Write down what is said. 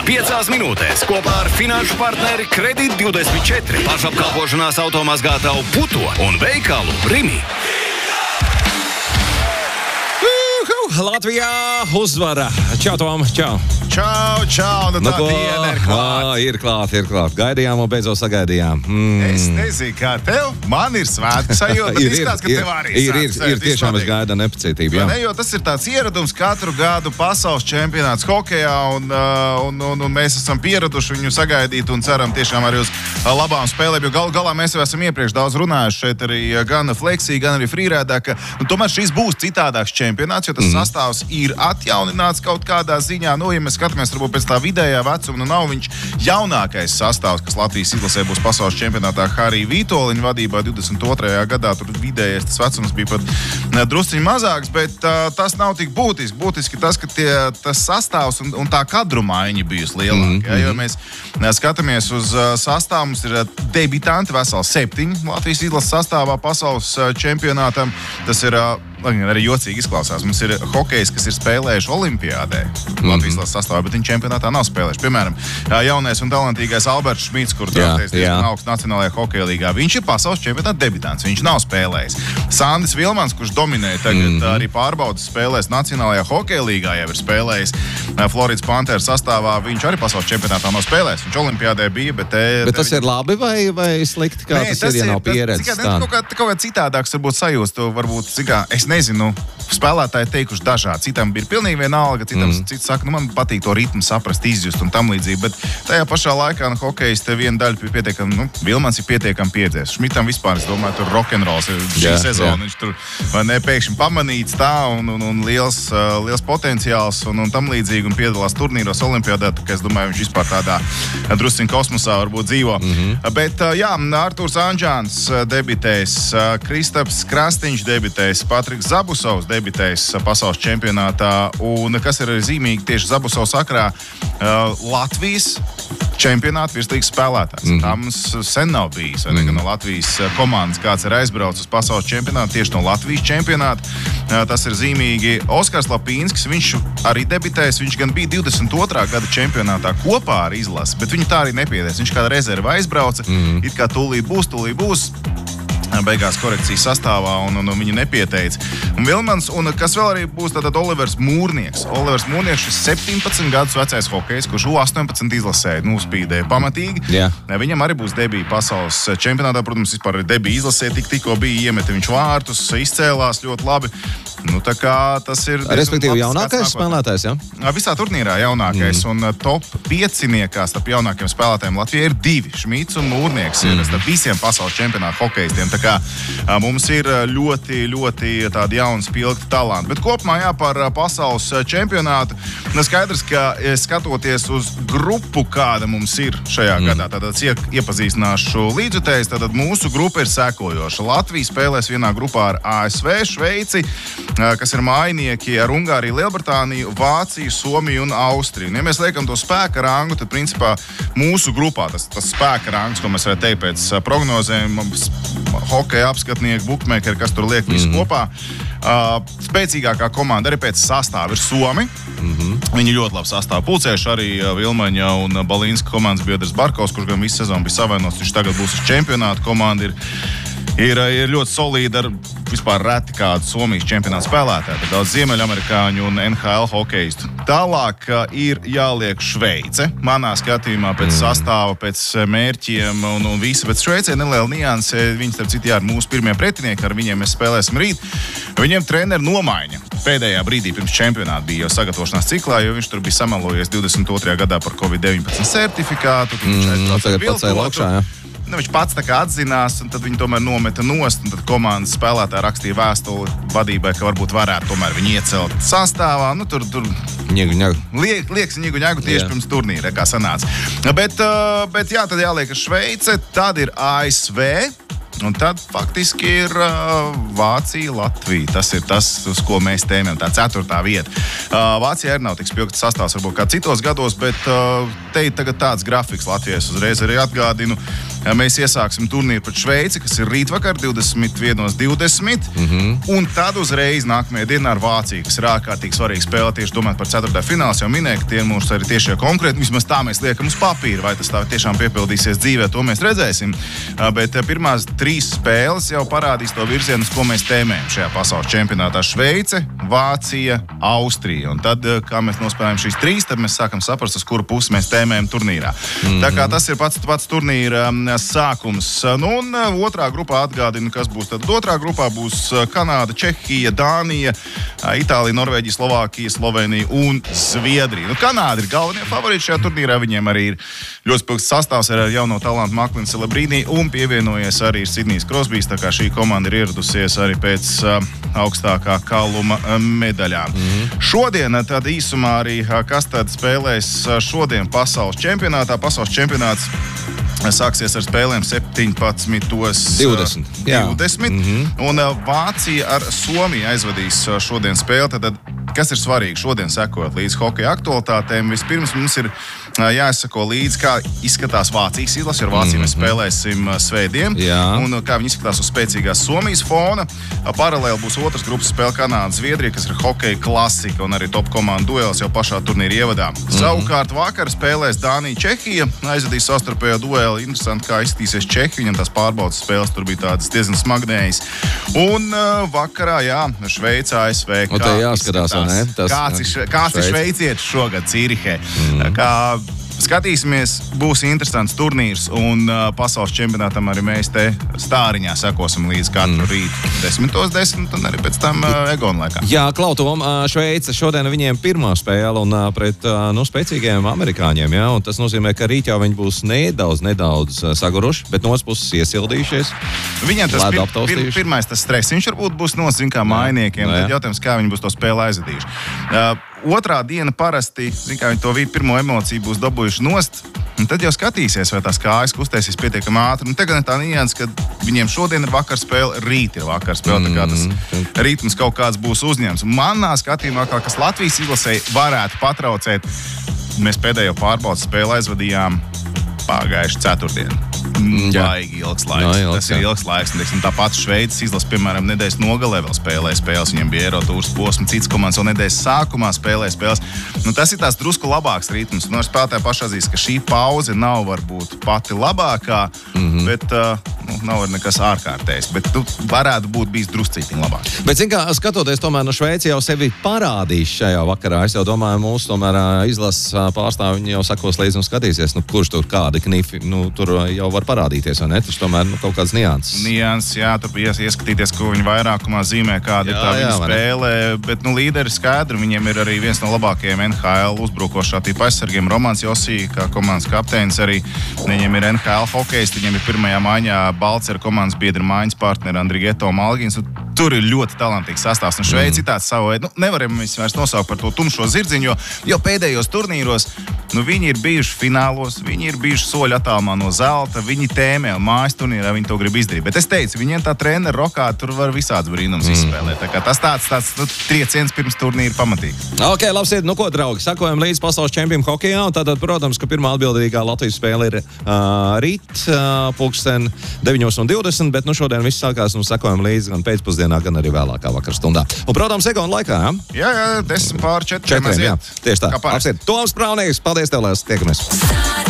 5 minūtēs kopā ar finanšu partneri Kredīt24, pašapkalpošanās automazgātavu Puto un veikalu Rimi. Latvijā uzvara. Čau, Tom, čau. Čau, nu tā diena ir klāt. Ir klāt. Gaidījām un beidzot sagaidījām. Es nezinu, kā tev. Man ir svētku sajūta, bet izskatās, ka tev arī ir tiešām es gaidu nepacietību, jā. Ne, jo tas ir tāds ieradums katru gadu pasaules čempionāts hokejā, un mēs esam pieraduši viņu sagaidīt un ceram tiešām arī uz labām spēlēm, jo galā mēs jau esam iepriekš daudz runājuši šeit arī gan Flexī, gan arī Frīrēdā, ka tomēr šis būs citādāks čempionāts, jo tas sastāvs ir atjaunināts kaut kādā ziņā. Nu, ja mēs skatāmies varbūt pēc tā vidējā vecuma, nav viņš jaunākais sastāvs, kas Latvijas izlasē būs pasaules čempionātā Harija Vītoliņa vadībā 22. gadā. Tur vidējais tas vecums bija pat drusciņi mazāks, bet tas nav tik būtiski. Būtiski tas, ka tas sastāvs un tā kadru maiņa bijusi lielāka. Jo mēs skatāmies uz sastāvu, mums ir debitanti veseli 7 Latvijas izlases sastāvā pasaules čempionātam. Tas ir arī jocīgi izklausās. Mums ir hokejs, kas ir spēlējuši olimpiādē Latvijas izlases sastāvā, bet viņi čempionātā nav spēlējuši. Piemēram, jaunais un talantīgais Alberts Šmits, kur doties augsts Nacionālajā hokeja līgā. Viņš ir pasaules čempionāta debitants, viņš nav spēlējis. Sandis Vilmans, kurš dominē tagad arī pārbaudas spēlēs Nacionālajā hokeja līgā, jau ir spēlējis Floridas Panthers sastāvā. Viņš arī pasaules čempionātā nav spēlējis. Viņš olimpiādē bija, bet tas ir labi vai slikti, kā tas ir, ja nav pieredzes? Kaut kā citādāks varbūt sajūst, varbūt, es nezinu, spēlētāji teikuši dažādi. Citam bija pilnīgi vienalga, cits saka, man patīk to ritmu saprast, izjust un tam līdzīgi, bet tajā pašā laikā hokejs te viena daļa bija pietiekami, Vilmans ir pietiekami pieredzējis. Šmitam vispār, es domāju, tur rock'n'rolls ir šī sezona. Viņš tur, vai ne, pēkšņi pamanīts tā un liels potenciāls un tam līdzīgi un piedalās turnīros olimpiādā, tā kā es domāju, viņš vispār tādā drusciņ kosmosā varbūt dzīvo. Bet, Artūrs Anžāns debitēs, Kristaps Krastiņš debitēs, Patriks Zabusovs debitēs pasaules čempionātā, un kas ir zīmīgi tieši Zabusovs sakrā, Latvijas čempionāta virslīgas spēlētājs. Tā mums sen nav bijis, vai ne, ka no Latvijas komandas kāds ir aizbraucis uz pasaules čempionātu, tieši no Latvijas čempionāta. Tas ir zīmīgi. Oskars Lapīnskis, viņš arī debitēs, viņš gan bija 22. gada čempionātā kopā ar izlasi, bet viņu tā arī nepiedēs. Viņš kāda rezerva aizbrauca, it kā tūlīt būs. Beigās korekcijas sastāvā un viņu nepieteica. Un Vilmans, un kas vēl arī būs, tātad Olivers Mūrnieks. Olivers Mūrnieks ir 17 gadus vecais hokejs, kurš U18 izlasēja, spīdēja pamatīgi. Viņam arī būs debija pasaules čempionātā, protams, vispār arī debija izlasē, tikko bija iemeta viņš vārtus, izcēlās ļoti labi. Tā kā tas ir... Respektīvi jaunākais spēlētājs, jā? Visā turnīrā jaunākais, un top 5 starp jaunākiem spēlētājiem Latvijā ir 2. Šmits un Mūrnieks ir starp visiem pasaules čempionāta hokejistiem. Tā kā mums ir ļoti, ļoti tādi jauni spilgti talanti. Bet kopumā, par pasaules čempionātu, skaidrs, ka skatoties uz grupu, kāda mums ir šajā gadā, tātad iepazīstināšu līdzjutējus, tātad mūsu grupa ir sekojoša. Latvija spēlēs vienā grupā ar ASV, Šveici, kas ir mājnieki ar Ungāriju, Lielbritāniju, Vāciju, Somiju un Austriju. Ja mēs liekam to spēka rangu, tad principā mūsu grupā tas spēka rangs, ko mēs varētu teikt pēc prognozēm, hokeja apskatnieki, bukmekeri, kas tur liek visu kopā. Spēcīgākā komanda arī pēc sastāva ir Somi. Viņi ļoti labi sastāvu pulcējuši, arī Vilmaņa un Balīnska komandas biedrs Barkovs, kurš gan visu sezonu bija savainots, viņš tagad būs uz čempionātu. Komanda ir ļoti solīda ar vispār reti kādu Somijas čempionāta spēlētāju. Tad daudz ziemeļamerikāņu un NHL hokejistu. Tālāk ir jāliek Šveice. Manā skatījumā pēc sastāva, pēc mērķiem un visa, bet Šveicē neliela nianse. Viņi, starp citu, ir mūsu pirmie pretinieki, ar viņiem mēs spēlēsim rīt. Viņiem treneru nomaiņa. Pēdējā brīdī pirms čempionāta bija jau sagatavošanās ciklā, jo viņš tur bija samelojies 22. gadā par COVID-19 certifikātu. Tagad pacēla augšā, jā. Viņš pats tā kā atzinās, un tad viņi tomēr nometa nost, un tad komandas spēlētāji rakstīja vēstuli vadībai, ka varbūt varētu tomēr viņu iecelt sastāvā. Tur liekas ņigu tieši pirms turnīra, kā sanāca. Bet jā, tad jāliek Šveice, tad ir ASV, un tad faktiski ir Vācija, Latvija. Tas ir tas, uz ko mēs tēmējam, tā 4. vieta. Vācijā arī nav tik spilgts sastāvs, varbūt kā citos gados, bet te ir tagad tāds grafiks Latvijas uzreiz arī atgādinu. Mēs iesāksim turnīru pret Šveici, kas ir rītvakar 21:20. Un tad uzreiz nākamajā dienā ar Vāciju, kas ir ārkārtīgi svarīga spēle tieši domājot par ceturtdaļu fināls, jau minēja, ka tie mūsu arī tiešie konkrēti, vismaz tā mēs liekam uz papīra, vai tas tā tiešām piepildīsies dzīvē, to mēs redzēsim. Bet pirmās 3 spēles jau parādīs to virzienu, ko mēs tēmējam šajā pasaules čempionātā. Šveice, Vācija, Austrija. Un tad, kā mēs nospēlējam šīs 3, tad mēs sākam saprast, uz kuru pusi mēs tēmējam turnīrā. Tā kā tas ir pats turnīra sākums. Nu, un otrā grupā atgādina, kas būs. Tad otrā grupā būs Kanāda, Čehija, Dānija, Itālija, Norvēģija, Slovākija, Slovenija un Zviedrija. Nu, Kanāda ir galvenie favorīti šajā turnīrā. Viņiem arī ir ļoti spilgts sastāvs ar jauno talantu Maklinu Celebrini un pievienojies arī Sidnijs Krosbijs. Tā kā šī komanda ir ieradusies arī pēc augstākā kaluma medaļām. Šodien tad īsumā arī, kas tad spēlēs šodien pasaules čempionātā. Pasaules čempionāts sāksies ar spēlēm 17:20. Un Vācija ar Somiju aizvadīs šodien spēli. Tad, kas ir svarīgi šodien sekot līdz hokeja aktualitātēm? Vispirms mums ir jāsako līdzi, kā izskatās Vācijas izlase, jo ar Vāciju mēs spēlēsim svētdien. Un kā viņi izskatās uz spēcīgās Somijas fona. Paralēli būs otras grupas spēle Kanāda, Zviedrija, kas ir hokeja klasika un arī top komandu duels jau pašā turnīra ievadā. Savukārt vakar spēlēs Dānija, Čehija, aizvadīs savstarpējo dueli. Interesanti, kā izskatīsies Čehi, viņam tās pārbaudas spēles tur bija tādas diezgan smagnējas. Un vakarā, Šveica, ASV. Un te jāskatās, vai ne? Kāds ir šveicietis šogad Cīrihē? Kā skatīsimies, būs interesants turnīrs, un pasaules čempionātam arī mēs te stāriņā sekosim līdz katru rītu 10:10 un arī pēc tam Egona laikā. Jā, Klautom, Šveice šodien viņiem pirmā spēle un pret spēcīgiem amerikāņiem, un tas nozīmē, ka rīt jau viņi būs nedaudz saguruši, bet no otras puses iesildījušies. Viņiem tas pirmais tas stresiņš varbūt būs nosacīts kā mainiekiem, tad jautājums, kā viņi būs to spēli aizvadījuši. Otrā diena parasti, viņi to pirmo emociju būs dabūjuši nost, un tad jau skatīsies, vai tās kājas kustēsies pietiekami ātri. Un tagad ir tā nianse, ka viņiem šodien ir vakarspēle, rīt ir vakarspēle, tā kā tas ritms kaut kāds būs uzņemts. Manā skatījumā, kas Latvijas izlasē varētu patraucēt, mēs pēdējo pārbaudas spēli aizvadījām pagājuši ceturtdienu. Baigi ilgs laiks. Tas ir ilgs laiks. Tāpat Šveices izlase, piemēram, nedēļas nogalē vēl spēlē spēles. Viņiem bija Eirotūras posms, cits komandas vēl nedēļas sākumā spēlē spēles. Tas ir tās drusku labāks ritms. Ar spēlētāju pašatzīst, ka šī pauze nav varbūt pati labākā, bet nav nekas ārkārtējs. Bet varētu būt bijis druscītiņ labāk. Bet, skatoties tomēr no Šveici jau sevi parādīs šajā vakarā, es jau domāju, mūsu tomēr izlases pārstāvi viņi jau sakos līdzi un skatīsies, kurš tur kādi knifi, tur jau var parādīties, vai ne? Tas tomēr kaut kāds nianses. Jā, tur ieskatīties, ko viņi vairākumā zīmē, kāda ir tā viņa spēle, bet līderi skaidri, viņiem ir arī viens no labākajiem NHL uzbrukošā tīpa aizsargiem, Romans Josī, kā komandas kapteinis arī, viņiem ir NHL hokejisti, viņiem ir pirmajā maiņā Balcer komandas biedra maiņas partneri Andrigeto Malgins, tur ir ļoti talantīgs sastāvs, un Šveici tāds savu veidu, nevaram mēs vairs nosaukt par to tumšo zirdziņu, jo pēdējos turnīros, viņi ir bijuši finālos, viņi ir bijuši soļu attālumā no zelta, viņi tēmē un mājas turnīrā viņi to grib izdarīt. Bet es teicu, viņiem tā treneru rokā tur var visāds brīnums izspēlēt. Tā kā tas tāds trieciens pirms turnīra pamatīgi. Ok, labsiet, ko, draugi, sakojam līdz pasaules čempionu hokejā, un tātad, protams, ka pirmā atbildīgā Latvijas spēle ir rīt, pulksten 9:20, bet šodien viss sākās un sakojam līdz gan pēcpusdienā, gan arī vēlākā vakarstundā. Un, protams, Egona laikā, Jā, 10:04. Tieši tā. Labsiet, Toms Praunieks, paldies tev, Lēs, tiekamies.